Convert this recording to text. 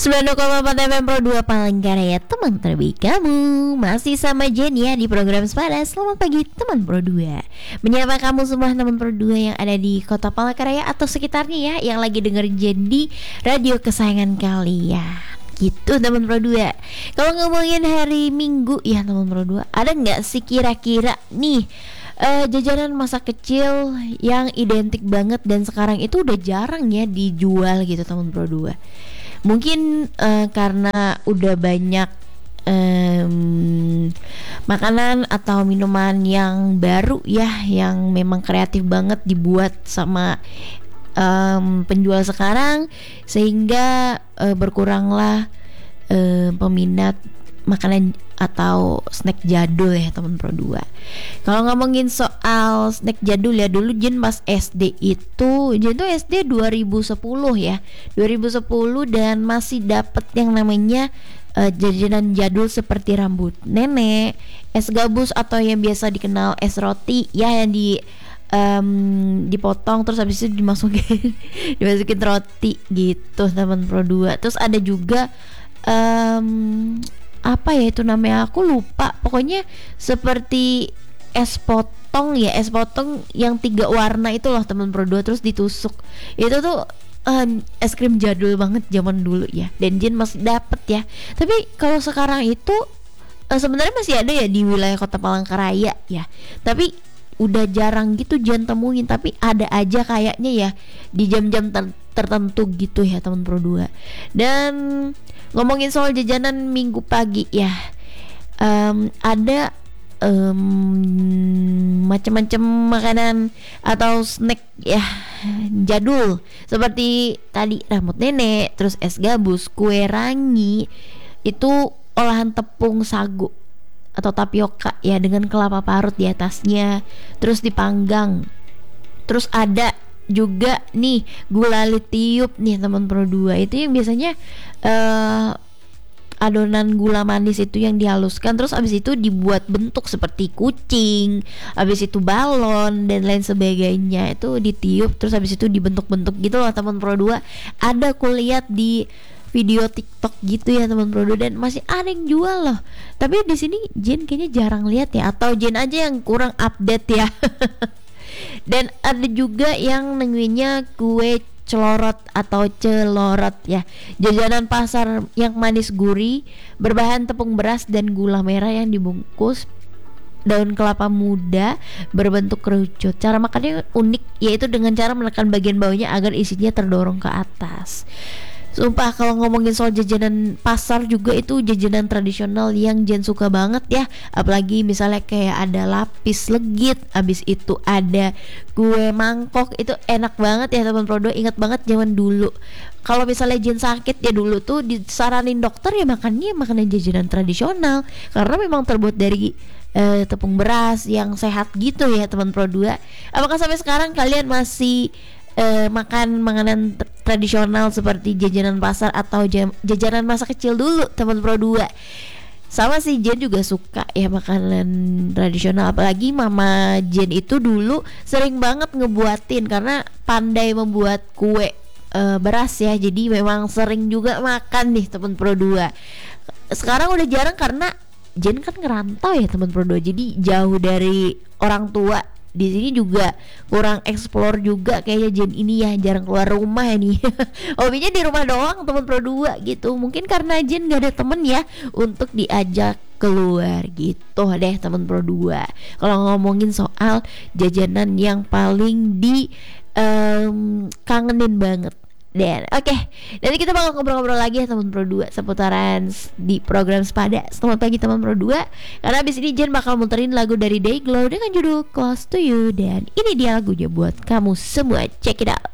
90,4 FM Pro 2 Palangkaraya, teman terbaik kamu. Masih sama Jen ya di program Sepada. Selamat pagi teman Pro 2. Menyapa kamu semua teman Pro 2 yang ada di kota Palangkaraya atau sekitarnya ya, yang lagi denger Jen di radio kesayangan kalian. Gitu teman Pro 2. Kalau ngomongin hari Minggu ya teman Pro 2, ada nggak sih kira-kira nih jajanan masa kecil yang identik banget dan sekarang itu udah jarang ya dijual gitu teman Pro 2? Mungkin karena udah banyak makanan atau minuman yang baru ya, yang memang kreatif banget dibuat sama penjual sekarang, sehingga berkuranglah peminat makanan atau snack jadul ya teman Pro 2. Kalau ngomongin soal snack jadul ya, dulu Jen pas SD itu, Jen tuh SD 2010 ya, 2010, dan masih dapet yang namanya jajanan jadul seperti rambut nenek, es gabus atau yang biasa dikenal es roti ya, yang dipotong terus habis itu dimasukin roti gitu teman Pro 2. Terus ada juga apa ya itu namanya, aku lupa, pokoknya seperti es potong ya, es potong yang 3 warna itu loh teman Pro 2, terus ditusuk. Itu tuh es krim jadul banget zaman dulu ya, dan Jen masih dapet ya. Tapi kalau sekarang itu sebenarnya masih ada ya di wilayah kota Palangkaraya ya, tapi udah jarang gitu Jen temuin. Tapi ada aja kayaknya ya di jam-jam tertentu gitu ya teman Pro 2. Dan ngomongin soal jajanan minggu pagi ya, ada macam-macam makanan atau snack ya jadul seperti tadi rambut nenek, terus es gabus, kue rangi, itu olahan tepung sagu atau tapioka ya, dengan kelapa parut di atasnya terus dipanggang. Terus ada juga nih gulali tiup nih teman Pro 2, itu yang biasanya adonan gula manis itu yang dihaluskan, terus abis itu dibuat bentuk seperti kucing, abis itu balon dan lain sebagainya, itu ditiup terus abis itu dibentuk-bentuk gitu loh teman Pro 2. Ada kulihat di video TikTok gitu ya teman Pro 2, dan masih ada yang jual loh. Tapi di sini Jen kayaknya jarang lihat ya, atau Jen aja yang kurang update ya. Dan ada juga yang namanya kue celorot atau celorot ya, jajanan pasar yang manis gurih berbahan tepung beras dan gula merah yang dibungkus daun kelapa muda berbentuk kerucut. Cara makannya unik, yaitu dengan cara menekan bagian bawahnya agar isinya terdorong ke atas. Sumpah kalau ngomongin soal jajanan pasar juga, itu jajanan tradisional yang Jen suka banget ya. Apalagi misalnya kayak ada lapis legit, abis itu ada kue mangkok, itu enak banget ya teman Pro 2. Ingat banget zaman dulu kalau misalnya Jen sakit ya, dulu tuh disaranin dokter ya makannya makanan jajanan tradisional, karena memang terbuat dari tepung beras yang sehat gitu ya teman Pro 2. Apakah sampai sekarang kalian masih makan makanan tradisional seperti jajanan pasar atau jajanan masa kecil dulu teman Pro 2? Sama sih, Jen juga suka ya makanan tradisional. Apalagi mama Jen itu dulu sering banget ngebuatin, karena pandai membuat kue beras ya, jadi memang sering juga makan nih teman Pro 2. Sekarang udah jarang karena Jen kan ngerantau ya teman Pro 2, jadi jauh dari orang tua. Di sini juga kurang explore juga kayaknya Jen ini ya, jarang keluar rumah ya nih. Hobinya di rumah doang teman Pro 2 gitu. Mungkin karena Jen gak ada temen ya untuk diajak keluar gitu deh teman Pro 2. Kalau ngomongin soal jajanan yang paling kangenin banget. Dan oke, nanti kita bakal ngobrol-ngobrol lagi ya teman Pro 2 seputaran di program Sepada. Selamat pagi teman Pro 2. Karena abis ini Jen bakal muterin lagu dari Dayglow dengan judul Close to You, dan ini dia lagunya buat kamu semua. Check it out.